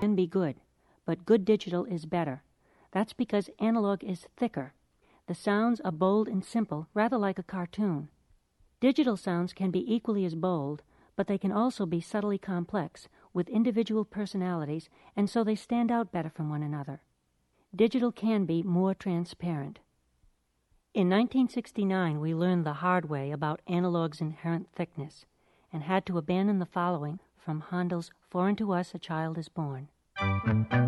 can be good, but good digital is better. That's because analog is thicker. The sounds are bold and simple, rather like a cartoon. Digital sounds can be equally as bold, but they can also be subtly complex, with individual personalities, and so they stand out better from one another. Digital can be more transparent. In 1969, we learned the hard way about analog's inherent thickness, and had to abandon the following from Handel's For Unto Us a Child is Born.